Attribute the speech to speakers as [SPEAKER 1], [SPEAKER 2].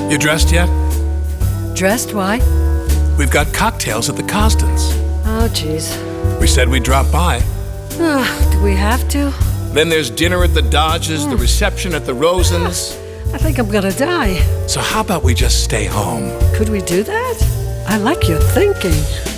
[SPEAKER 1] You dressed yet?
[SPEAKER 2] Dressed? Why?
[SPEAKER 1] We've got cocktails at the Costons.
[SPEAKER 2] Oh, jeez.
[SPEAKER 1] We said we'd drop by.
[SPEAKER 2] Do we have to?
[SPEAKER 1] Then there's dinner at the Dodges, the reception at the Rosens.
[SPEAKER 2] I think I'm gonna die.
[SPEAKER 1] So how about we just stay home?
[SPEAKER 2] Could we do that? I like your thinking.